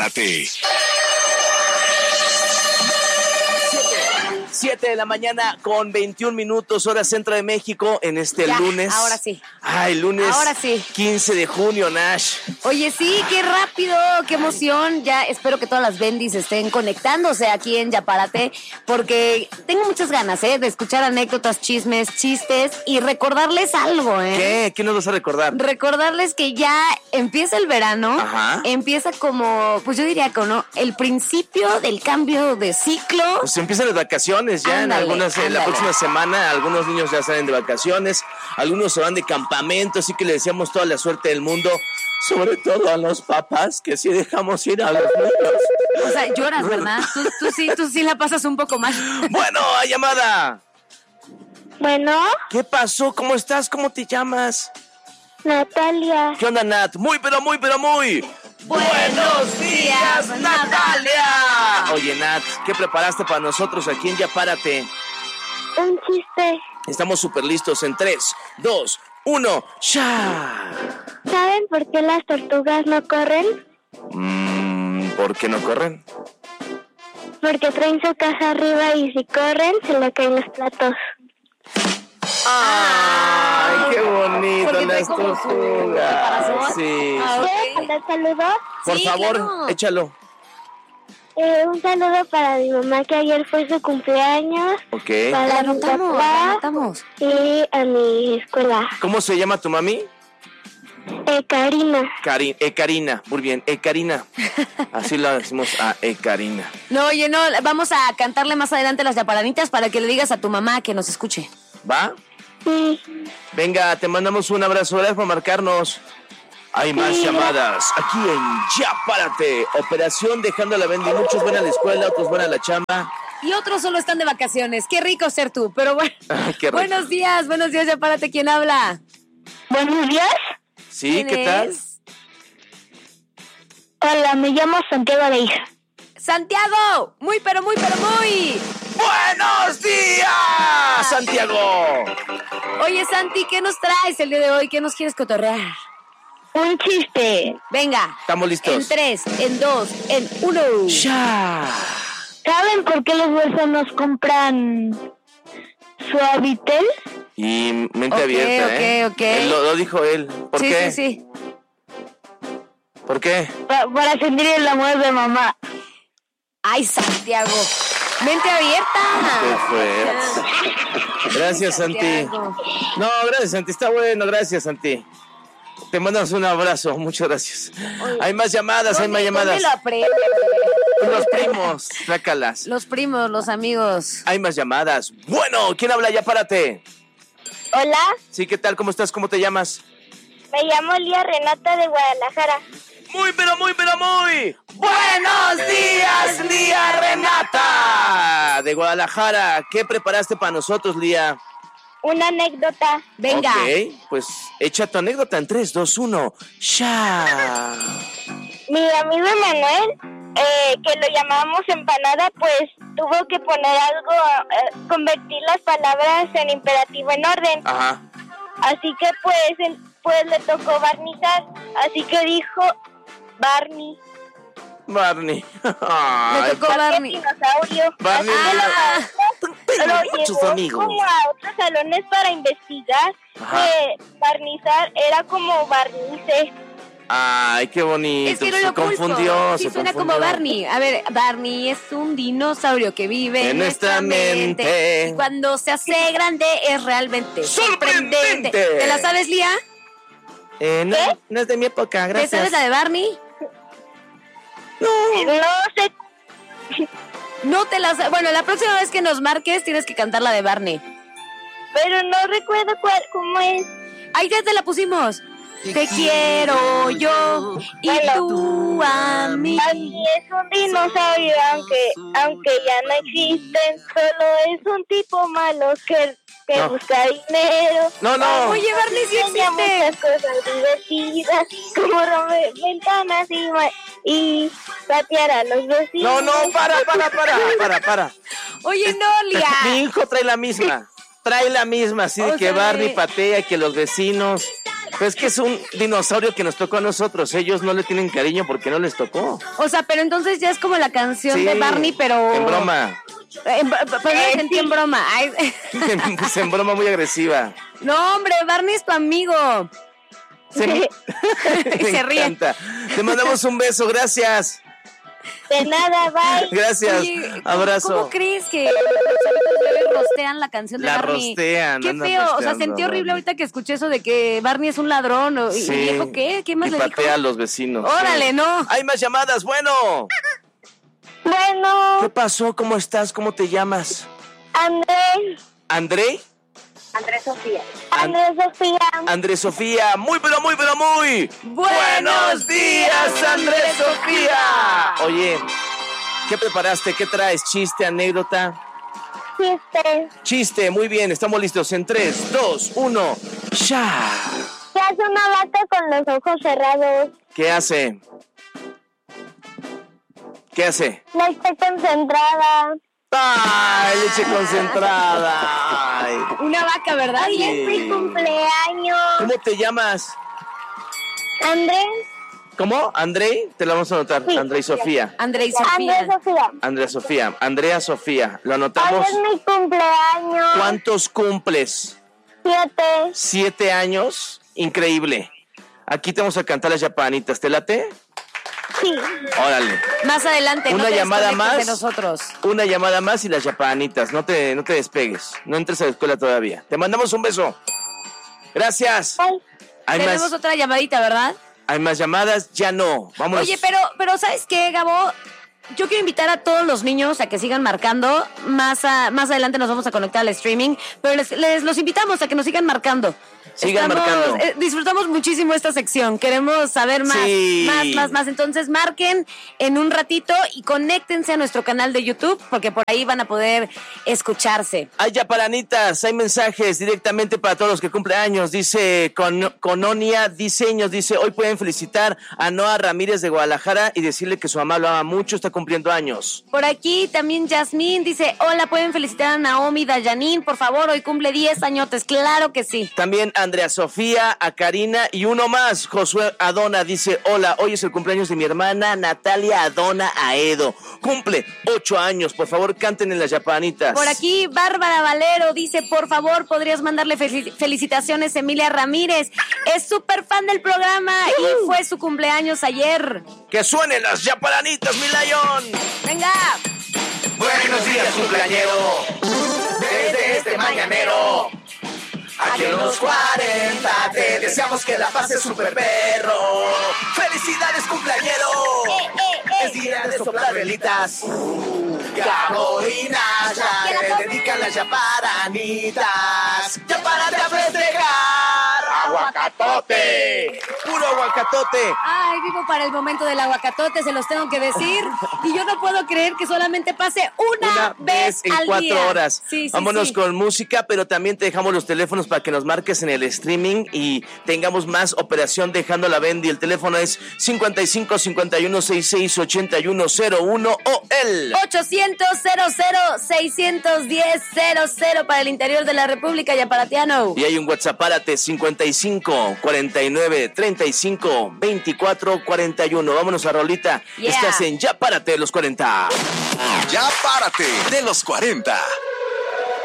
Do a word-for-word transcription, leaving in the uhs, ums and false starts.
Párate. siete de la mañana con veintiún minutos, hora centro de México, en este ya, lunes. Ahora sí. Ay, lunes Ahora sí. quince de junio, Nash. Oye, sí, qué rápido, qué emoción. Ya espero que todas las bendis estén conectándose aquí en Ya Párate, porque tengo muchas ganas, ¿eh? De escuchar anécdotas, chismes, chistes y recordarles algo, ¿eh? ¿Qué? ¿Qué nos vas a recordar? Recordarles que ya empieza el verano. Ajá. Empieza como, pues yo diría que, ¿no? El principio del cambio de ciclo. Pues empiezan las vacaciones ya, Ándale, en algunas, en la ándale. próxima semana, algunos niños ya salen de vacaciones, algunos se van de campamento, así que le deseamos toda la suerte del mundo, sobre todo a los papás, que sí dejamos ir a los niños. O sea, lloras, ¿verdad? Tú, tú sí, tú sí la pasas un poco mal. Bueno, llamada. Bueno, ¿Qué pasó? ¿Cómo estás? ¿Cómo te llamas? Natalia. ¿Qué onda, Nat? Muy, pero muy, pero muy... ¡Buenos días, Natalia! Oye, Nat, ¿qué preparaste para nosotros aquí en Ya Párate? Un chiste. Estamos súper listos en tres, dos, uno, ¡ya! ¿Saben por qué las tortugas no corren? Mm, ¿por qué no corren? Porque traen su casa arriba y si corren se le caen los platos. ¡Ay, qué bonito! Porque trae Las como su tortugas. caparazón. Sí. Ah, ok. ¿Puedo mandar saludos? Por Sí, favor, claro. échalo. Eh, un saludo para mi mamá que ayer fue su cumpleaños, Ok. La para mi anotamos, la papá anotamos. y a mi escuela. ¿Cómo se llama tu mami? Eh, Karina. Cari eh, Karina, muy bien, eh, Karina. Así lo decimos a eh, Karina. No, oye, no, vamos a cantarle más adelante las yaparanitas para que le digas a tu mamá que nos escuche. ¿Va? Sí. Venga, te mandamos un abrazo. Gracias por marcarnos. Hay más Sí. llamadas aquí en Ya Párate. Operación Dejando la Bendy. Muchos van a la escuela, otros van a la chamba. Y otros solo están de vacaciones. Qué rico ser tú, pero bueno. Ay, qué rico. Buenos días, buenos días, Ya Párate. ¿Quién habla? Buenos días. Sí, ¿Quién ¿qué tal? es? Hola, me llamo Santiago de Hija. Santiago, muy, pero muy, pero muy. ¡Buenos días, Santiago! Oye, Santi, ¿qué nos traes el día de hoy? ¿Qué nos quieres cotorrear? Un chiste. Venga. Estamos listos. En tres, en dos, en uno. Ya. ¿Saben por qué los huérfanos compran Suavitel? Y mente Ok, abierta, ¿eh? ok, ok. Él lo, lo dijo él. ¿Por sí, qué? sí, sí. ¿Por qué? Pa- para sentir el amor de mamá. Ay, Santiago. Mente abierta. Qué fuerte. Gracias, Santi. Santiago. No, gracias, Santi. Está bueno, gracias, Santi. Te mandamos un abrazo, muchas gracias. Hay más llamadas, hay más ¿Dónde- llamadas. dónde lo aprende? Los primos, sácalas. Los primos, los amigos. Hay más llamadas. Bueno, ¿quién habla? Ya párate. Hola, Sí, ¿qué tal? ¿Cómo estás? ¿Cómo te llamas? me llamo Lía Renata de Guadalajara. Muy, pero muy, pero muy. ¡Buenos días, Lía Renata! De Guadalajara. ¿Qué preparaste para nosotros, Lía? Una anécdota. Venga. Ok, pues echa tu anécdota en tres, dos, uno. ¡Ya! Mi amigo Emanuel, eh, que lo llamábamos empanada, pues tuvo que poner algo, eh, convertir las palabras en imperativo en orden. Ajá. Así que pues, el- pues le tocó barnizar. Así que dijo Barney. Barney. Le Ay, tocó Barney. Dinosaurio. Barney. Así que Tengo lo muchos llevó amigos. como a otros salones para investigar Ajá. que barnizar era como barnice. Ay, qué bonito. Es que no se lo culpo. confundió. Sí, se suena confundió. como Barney. A ver, Barney es un dinosaurio que vive en, En nuestra mente. Y cuando se hace grande es realmente sorprendente. ¡Sorprendente! ¿Te la sabes, Lía? Eh, no, no es de mi época, ¿Te gracias. sabes la de Barney? No sé. No te la sabes. Bueno, la próxima vez que nos marques tienes que cantar la de Barney. Pero no recuerdo cuál, cómo es. Ahí ya te la pusimos. Te quiero yo y Bueno. tú a mí. Barney es un dinosaurio, aunque aunque ya no existen. Solo es un tipo malo que, que No. busca dinero. No, no. Oye, Barney sí Enseña existe. muchas cosas divertidas, como romper ventanas y, ma- y patear a los No, vecinos. no, para, para, para, para, para. Oye, no, Lía. Mi hijo trae la misma. Trae la misma, así de O que sea, Barney eh. patea, que los vecinos. Pues es que es un dinosaurio que nos tocó a nosotros. Ellos no le tienen cariño porque no les tocó. O sea, pero entonces ya es como la canción Sí, de Barney, pero... en broma. En, pero me sentí en broma. Ay. Pues en broma muy agresiva. No, hombre, Barney es tu amigo. Se, me Se ríe. encanta. Te mandamos un beso, gracias. De nada, bye. Gracias, Oye, ¿cómo, abrazo. ¿Cómo crees que los chavitos de hoy rostean la canción de La Barney? rostean, Qué andan feo, o sea, rosteando sentí a horrible Barney. ahorita que escuché eso de que Barney es un ladrón. o- Sí. ¿Y dijo qué? ¿Qué más y le dijo? patea a los vecinos. Órale, sí. no. Hay más llamadas, bueno. Bueno, ¿Qué pasó? ¿Cómo estás? ¿Cómo te llamas? Andrés. ¿André? Andrés Sofía. An- Andrés Sofía. Andrés Sofía, muy pero muy pero muy Buenos días, Andrés Sofía. Oye, ¿qué preparaste? ¿Qué traes? ¿Chiste, anécdota? Chiste. Chiste, muy bien, estamos listos en tres, dos, uno, ya. ¿Qué hace una vaca con los ojos cerrados? ¿Qué hace? ¿Qué hace? No está concentrada. ¡Ay, leche concentrada! Ay. Una vaca, ¿verdad? Hoy es mi cumpleaños. ¿Cómo te llamas? Andrés. ¿Cómo? ¿André? Te lo vamos a anotar. Sí. André y Sofía. André y Sofía. Andrés Sofía. Andrea Sofía. Andrea Sofía. ¿Lo Hoy anotamos? es mi cumpleaños. ¿Cuántos cumples? Siete. Siete años. Increíble. Aquí te vamos a cantar las yapanitas. ¿Te late? Sí. Órale. Más adelante, Una no te llamada desconectes más. de nosotros. Una llamada más y las yapanitas. No te, no te despegues. No entres a la escuela todavía. Te mandamos un beso. Gracias. Bye. Hay Tenemos más, otra llamadita, ¿verdad? hay más llamadas. Ya no. Vámonos. Oye, pero, pero ¿sabes qué, Gabo? Yo quiero invitar a todos los niños a que sigan marcando. Más, a- más adelante nos vamos a conectar al streaming, pero les, les los invitamos a que nos sigan marcando. Sigan Estamos- marcando. eh, disfrutamos muchísimo esta sección. Queremos saber más, Sí. más, más, más. Entonces marquen en un ratito y conéctense a nuestro canal de YouTube porque por ahí van a poder escucharse. Hay yaparanitas, hay mensajes directamente para todos los que cumplen años. Dice Con, Cononia Diseños, dice, hoy pueden felicitar a Noah Ramírez de Guadalajara y decirle que su mamá lo ama mucho, está cumpliendo años. Por aquí también Yasmín dice, hola, ¿pueden felicitar a Naomi Dayanín? Por favor, hoy cumple diez añotes. Claro que sí. También Andrea Sofía, a Karina y uno más, Josué Adona, dice, hola, hoy es el cumpleaños de mi hermana Natalia Adona Aedo. Cumple ocho años, por favor canten en las yapanitas. Por aquí Bárbara Valero dice, por favor, podrías mandarle fel- felicitaciones a Emilia Ramírez. Es súper fan del programa y fue su cumpleaños ayer. Que suenen las yaparanitas, mi layón. Venga. Buenos días, cumpleañero, desde este mañanero. Aquí en los cuarenta te deseamos que la pases super perro. ¡Felicidades, cumpleañero! Es día de soplar velitas. Carolina ya le dedican las yaparanitas. ¡Yapárate a festejar! ¡Aguacatote! ¡Puro aguacatote! Ay, vivo para el momento del aguacatote, se los tengo que decir. Y yo no puedo creer que solamente pase una, Una vez en al cuatro día. horas. Sí, sí, Vámonos sí. con música, pero también te dejamos los teléfonos para que nos marques en el streaming y tengamos más operación dejando la Bendy. El teléfono es cincuenta y cinco, cincuenta y uno, sesenta y seis, ochenta y uno cero uno o el ochocientos, cero cero, seiscientos diez, cero cero para el interior de la República Yaparatiano. y hay un WhatsApp, párate, cincuenta y cinco, cuarenta y nueve, treinta y cinco, veinticuatro, cuarenta y uno. Vámonos a Rolita. Yeah. Estás en Ya Párate los cuarenta. Ya párate de los cuarenta.